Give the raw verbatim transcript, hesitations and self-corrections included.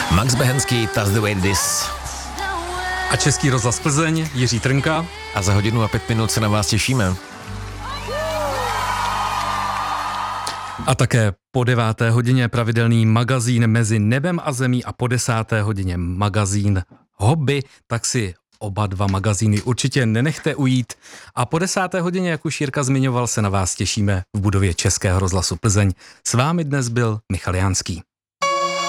Max Behenský, That's the way it is. A Český rozhlas Plzeň, Jiří Trnka. A za hodinu a pět minut se na vás těšíme. A také po deváté hodině pravidelný magazín Mezi nebem a zemí a po desáté hodině magazín Hobby, tak si oba dva magazíny určitě nenechte ujít. A po desáté hodině, jak už Jirka zmiňoval, se na vás těšíme v budově Českého rozhlasu Plzeň. S vámi dnes byl Michal Janský.